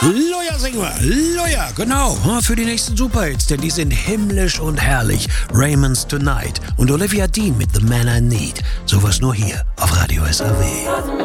Loja singen wir. Loja, genau. Für die nächsten Superhits, denn die sind himmlisch und herrlich. Raymond's Tonight und Olivia Dean mit The Man I Need. Sowas nur hier auf Radio SAW.